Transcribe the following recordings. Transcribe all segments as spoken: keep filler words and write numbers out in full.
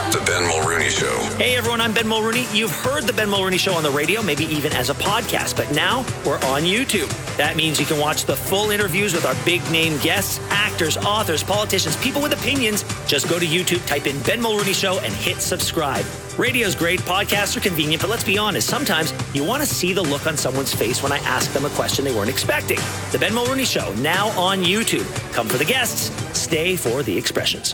The Ben Mulrooney Show. Hey everyone, I'm Ben Mulrooney. You've heard the Ben Mulrooney Show on the radio, maybe even as a podcast, but now we're on YouTube. That means you can watch the full interviews with our big name guests, actors, authors, politicians, people with opinions. Just go to YouTube, type in Ben Mulrooney Show and hit subscribe. Radio's great, podcasts are convenient, but let's be honest, sometimes you want to see the look on someone's face when I ask them a question they weren't expecting. The Ben Mulrooney Show, now on YouTube. Come for the guests, stay for the expressions.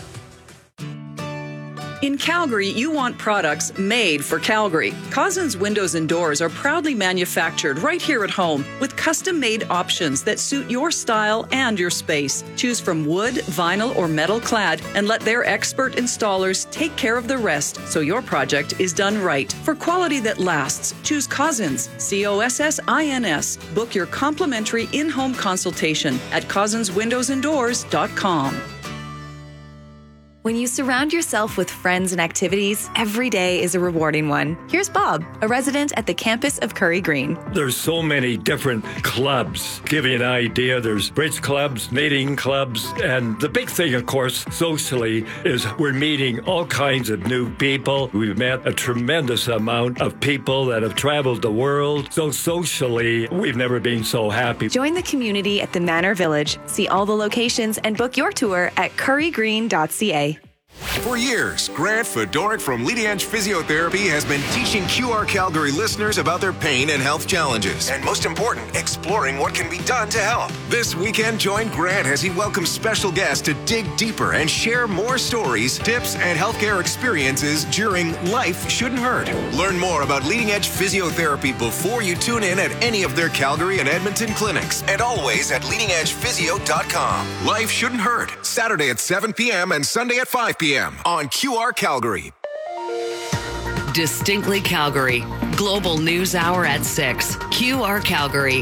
In Calgary, you want products made for Calgary. Cousins Windows and Doors are proudly manufactured right here at home with custom-made options that suit your style and your space. Choose from wood, vinyl, or metal clad and let their expert installers take care of the rest so your project is done right. For quality that lasts, choose Cousins, C O S S I N S. Book your complimentary in-home consultation at cousins windows and doors dot com. When you surround yourself with friends and activities, every day is a rewarding one. Here's Bob, a resident at the campus of Curry Green. There's so many different clubs. Give you an idea, there's bridge clubs, knitting clubs, and the big thing, of course, socially, is we're meeting all kinds of new people. We've met a tremendous amount of people that have traveled the world. So socially, we've never been so happy. Join the community at the Manor Village. See all the locations and book your tour at curry green dot c a. For years, Grant Fedoruk from Leading Edge Physiotherapy has been teaching Q R Calgary listeners about their pain and health challenges. And most important, exploring what can be done to help. This weekend, join Grant as he welcomes special guests to dig deeper and share more stories, tips, and healthcare experiences during Life Shouldn't Hurt. Learn more about Leading Edge Physiotherapy before you tune in at any of their Calgary and Edmonton clinics. And always at leading edge physio dot com. Life Shouldn't Hurt, Saturday at seven p.m. and Sunday at five p.m. on Q R Calgary. Distinctly Calgary. Global News Hour at six. Q R Calgary.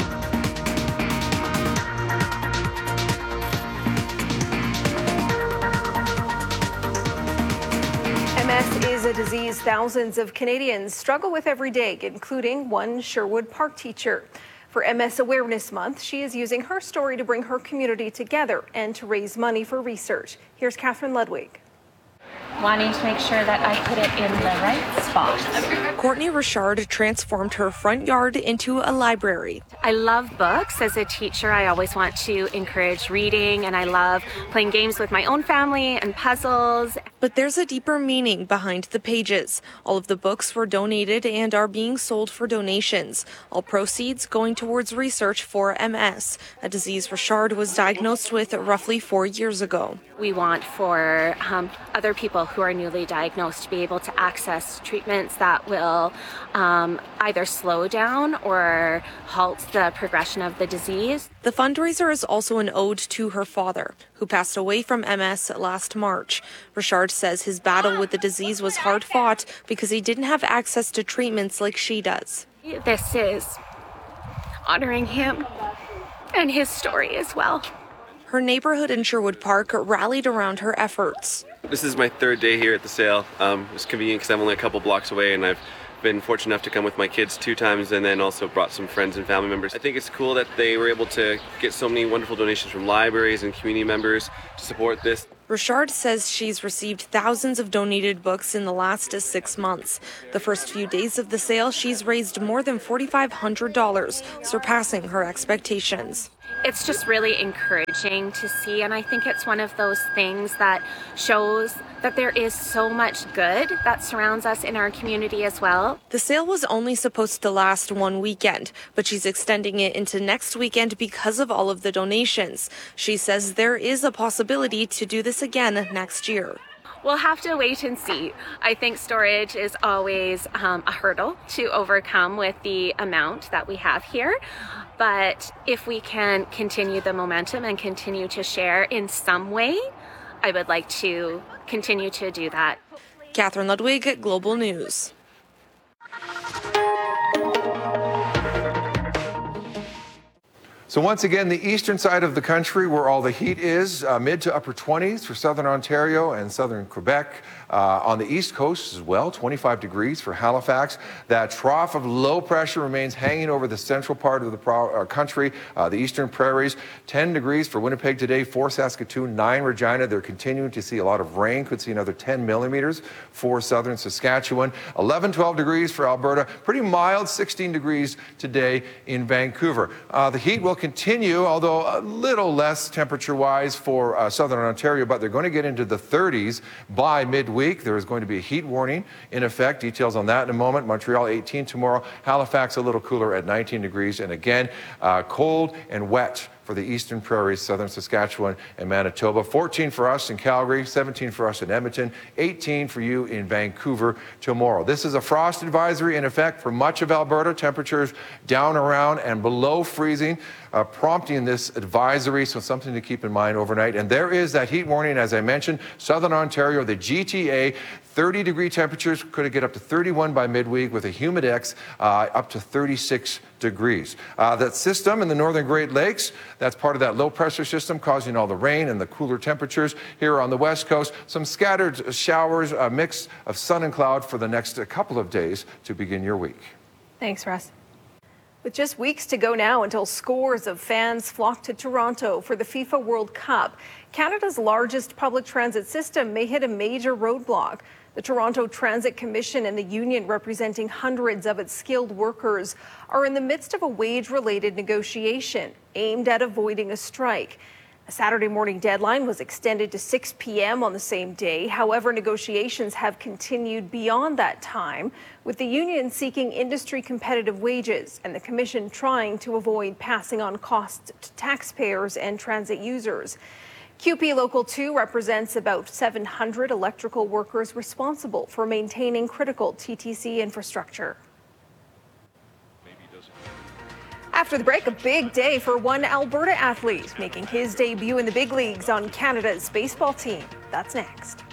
M S is a disease thousands of Canadians struggle with every day, including one Sherwood Park teacher. For M S Awareness Month, she is using her story to bring her community together and to raise money for research. Here's Catherine Ludwig. Wanting to make sure that I put it in the right spot. Courtney Richard transformed her front yard into a library. I love books. As a teacher, I always want to encourage reading, and I love playing games with my own family and puzzles. But there's a deeper meaning behind the pages. All of the books were donated and are being sold for donations. All proceeds going towards research for M S, a disease Richard was diagnosed with roughly four years ago. We want for um, other people who are newly diagnosed to be able to access treatments that will um, either slow down or halt the progression of the disease. The fundraiser is also an ode to her father, who passed away from M S last March. Richard says his battle with the disease was hard fought because he didn't have access to treatments like she does. This is honoring him and his story as well. Her neighborhood in Sherwood Park rallied around her efforts. This is my third day here at the sale. Um, it's convenient because I'm only a couple blocks away, and I've been fortunate enough to come with my kids two times and then also brought some friends and family members. I think it's cool that they were able to get so many wonderful donations from libraries and community members to support this. Richard says she's received thousands of donated books in the last six months. The first few days of the sale, she's raised more than four thousand five hundred dollars, surpassing her expectations. It's just really encouraging to see, and I think it's one of those things that shows that there is so much good that surrounds us in our community as well. The sale was only supposed to last one weekend, but she's extending it into next weekend because of all of the donations. She says there is a possibility to do this again next year. We'll have to wait and see. I think storage is always um, a hurdle to overcome with the amount that we have here. But if we can continue the momentum and continue to share in some way, I would like to continue to do that. Catherine Ludwig, Global News. So once again, the eastern side of the country where all the heat is, uh, mid to upper twenties for southern Ontario and southern Quebec. Uh, on the East Coast as well, twenty-five degrees for Halifax. That trough of low pressure remains hanging over the central part of the pro- uh, country, uh, the eastern prairies. ten degrees for Winnipeg today, four Saskatoon, nine Regina. They're continuing to see a lot of rain, could see another ten millimeters for southern Saskatchewan. eleven, twelve degrees for Alberta, pretty mild, sixteen degrees today in Vancouver. Uh, the heat will continue, although a little less temperature-wise for uh, southern Ontario, but they're going to get into the thirties by midweek. There is going to be a heat warning in effect. Details on that in a moment. Montreal eighteen tomorrow. Halifax a little cooler at nineteen degrees. And again, uh, cold and wet for the eastern prairies, southern Saskatchewan and Manitoba. fourteen for us in Calgary, seventeen for us in Edmonton, eighteen for you in Vancouver tomorrow. This is a frost advisory in effect for much of Alberta. Temperatures down around and below freezing, uh, prompting this advisory, so something to keep in mind overnight. And there is that heat warning, as I mentioned, southern Ontario, the G T A, thirty degree temperatures, could get up to thirty-one by midweek with a humidex uh, up to thirty-six degrees. Uh, that system in the northern Great Lakes, that's part of that low pressure system causing all the rain and the cooler temperatures. Here on the west coast, some scattered showers, a mix of sun and cloud for the next uh, couple of days to begin your week. Thanks, Russ. With just weeks to go now until scores of fans flock to Toronto for the FIFA World Cup, Canada's largest public transit system may hit a major roadblock. The Toronto Transit Commission and the union representing hundreds of its skilled workers are in the midst of a wage-related negotiation aimed at avoiding a strike. A Saturday morning deadline was extended to six p.m. on the same day. However, negotiations have continued beyond that time, with the union seeking industry competitive wages and the commission trying to avoid passing on costs to taxpayers and transit users. Q P Local two represents about seven hundred electrical workers responsible for maintaining critical T T C infrastructure. After the break, a big day for one Alberta athlete making his debut in the big leagues on Canada's baseball team. That's next.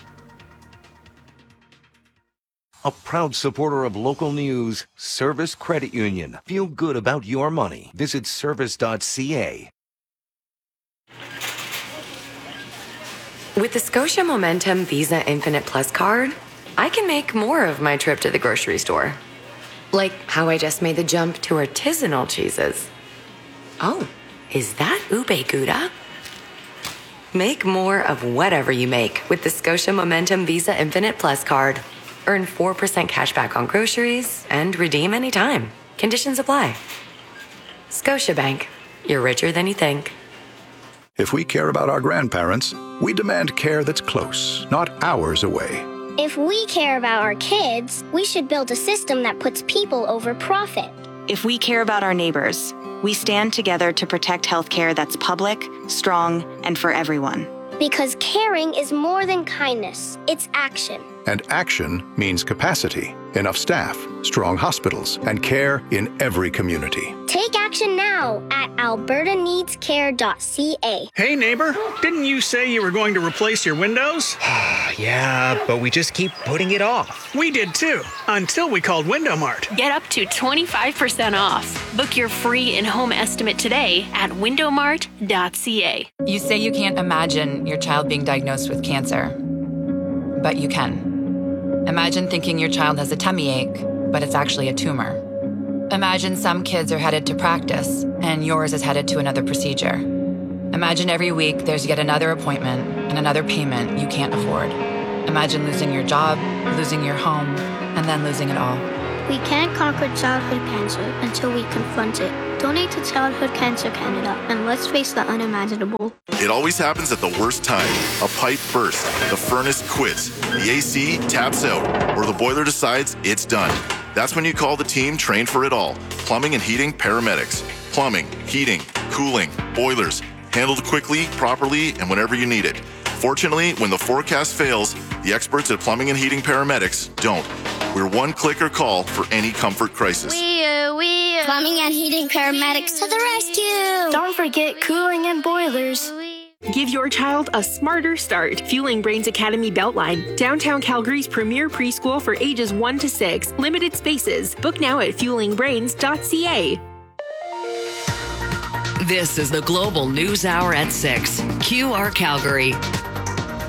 A proud supporter of local news, Service Credit Union. Feel good about your money. Visit service dot c a. With the Scotia Momentum Visa Infinite Plus card, I can make more of my trip to the grocery store. Like how I just made the jump to artisanal cheeses. Oh, is that ube gouda? Make more of whatever you make with the Scotia Momentum Visa Infinite Plus card. Earn four percent cash back on groceries and redeem anytime. Conditions apply. Scotiabank. You're richer than you think. If we care about our grandparents, we demand care that's close, not hours away. If we care about our kids, we should build a system that puts people over profit. If we care about our neighbors, we stand together to protect healthcare that's public, strong, and for everyone. Because caring is more than kindness, it's action. And action means capacity, enough staff, strong hospitals, and care in every community. Take action now at alberta needs care dot c a. Hey neighbor, didn't you say you were going to replace your windows? Yeah, but we just keep putting it off. We did too, until we called Window Mart. Get up to twenty-five percent off. Book your free in-home estimate today at window mart dot c a. You say you can't imagine your child being diagnosed with cancer, but you can. Imagine thinking your child has a tummy ache, but it's actually a tumor. Imagine some kids are headed to practice, and yours is headed to another procedure. Imagine every week there's yet another appointment and another payment you can't afford. Imagine losing your job, losing your home, and then losing it all. We can't conquer childhood cancer until we confront it. Donate to Childhood Cancer Canada, and let's face the unimaginable. It always happens at the worst time. A pipe bursts, the furnace quits, the A C taps out, or the boiler decides it's done. That's when you call the team trained for it all. Plumbing and heating paramedics. Plumbing, heating, cooling, boilers. Handled quickly, properly, and whenever you need it. Fortunately, when the forecast fails, the experts at Plumbing and Heating Paramedics don't. We're one click or call for any comfort crisis. We are, we are. Plumbing and Heating Paramedics to the rescue. Don't forget cooling and boilers. Give your child a smarter start. Fueling Brains Academy Beltline, downtown Calgary's premier preschool for ages one to six. Limited spaces. Book now at fueling brains dot c a. This is the Global News Hour at six. Q R Calgary.